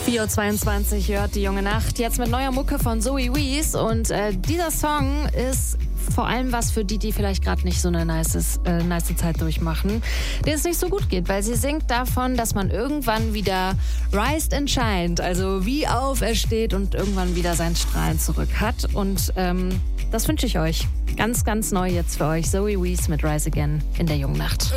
4:22 hört die junge Nacht. Jetzt mit neuer Mucke von Zoe Wees. Und dieser Song ist vor allem was für die vielleicht gerade nicht so eine nice Zeit durchmachen, denen es nicht so gut geht, weil sie singt davon, dass man irgendwann wieder rised and shined, also wie aufersteht und irgendwann wieder sein Strahlen zurück hat. Und das wünsche ich euch. Ganz, ganz neu jetzt für euch. Zoe Wees mit Rise Again in der jungen Nacht.